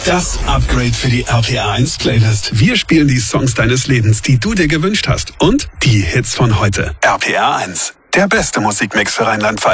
Das Upgrade für die RPR1 Playlist. Wir spielen die Songs deines Lebens, die du dir gewünscht hast. Und die Hits von heute. RPR1, der beste Musikmix für Rheinland-Pfalz.